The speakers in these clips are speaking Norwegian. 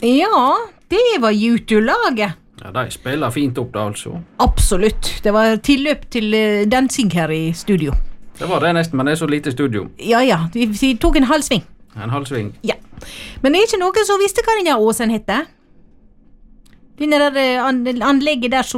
Ja, det var YouTube-laget. Ja, de spiller fint opp det altså. Absolutt. Det var tilløp til dansing her i studio. Det var det nesten, men det er så lite studio. Ja, vi tok en halv sving. En halv sving. Ja. Men det er ikke noen som visste hva denne åsen heter. Denne der anlegget der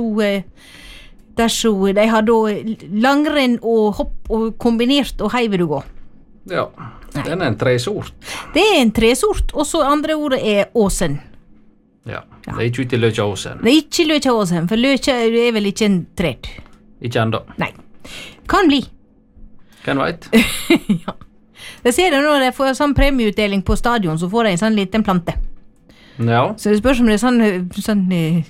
så de har da langrenn og hopp og kombinert og hei vil du gå. Ja, den er en tresort. Det er en tresort, og så andre ordet er åsen. Ja, det er ikke ute i Løkjaåsen. Det er ikke Løkjaåsen, for Løkja er vel ikke en tred. Ikke enda. Nei. Kan bli. Hvem vet? Ja. Jeg ser det når jeg får sånn premieutdeling på stadion, så får jeg en sånn liten plante. Ja. Så det spørs om det er sånn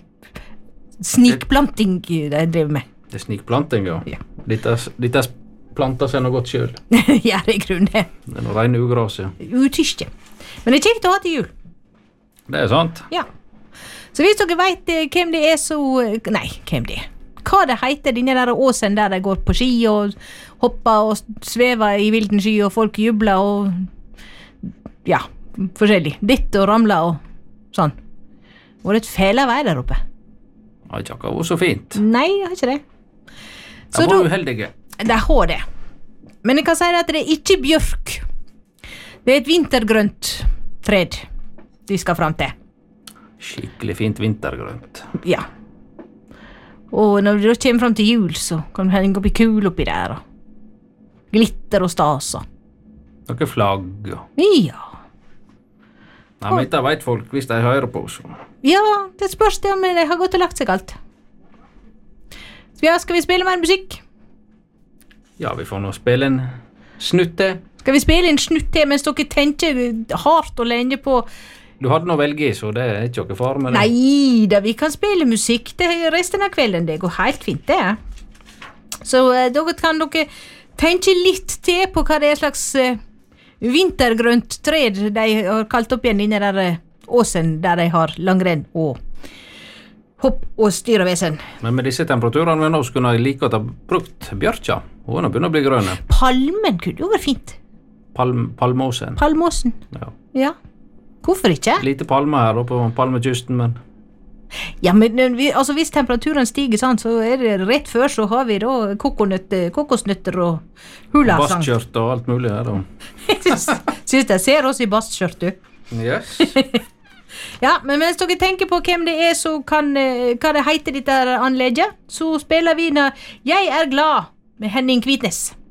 snikplanting de driver med. Det er snikplanting, ja. Ja. Dette planter seg noe godt selv. Ja, det er grunn det. Det er noe rene ugraset. Utyske. Men det er kjekt å ha til jul. Det er sant. Ja. Så hvis dere vet hvem det er så... Nei, hvem det er. Hva det heter, denne der åsen der de går på ski og hopper og svever i vilden sky og folk jubler og... Ja, forskjellig. Ditt og ramler og sånn. Var det et fæle vei der oppe? Det har ikke akkurat vært så fint. Nei, jeg har ikke det. Det var uheldige. Det har det. Men jeg kan si at det er ikke bjørk. Det er et vintergrønt tred de skal fram til. Skikkelig fint vintergrønt. Ja. Og når du kommer fram til jul, så kan du henge oppi kul oppi der. Og glitter og stas. Noen flagg. Ja. Nei, men dette vet folk hvis de hører på oss. Ja, det spørs det om de har gått og lagt seg alt. Så ja, skal vi spille mer musikk? Ja, vi får nå spille en snutte. Skal vi spille en snutt til mens dere tenker hardt og lenge på... Du hadde noe å velge i, så det er ikke noe far med det. Nei, da vi kan spille musikk til resten av kvelden. Det går helt fint, det. Så da kan dere tenke litt til på hva det er slags vintergrønt tred de har kalt opp igjen inne der åsen, der de har langrenn og hopp og styrevesen. Men med disse temperaturene nå skulle jeg like å ha brukt bjørkja. Hun begynner å bli grønne. Palmen kunne jo vært fint. Palmåsen. Palmåsen. Ja. Ja. Hvorfor ikke? Lite palme her oppe på palmekysten, men... Ja, men hvis temperaturen stiger sånn, så er det rett før så har vi da kokosnøtter og hulasang. Basskjørt og alt mulig her da. Synes jeg ser oss i basskjørt, du. Yes. Ja, men mens dere tenker på hvem det er så kan, hva det heter dette anlegget, så spiller vi når Jeg er glad med Henning Kvitnes.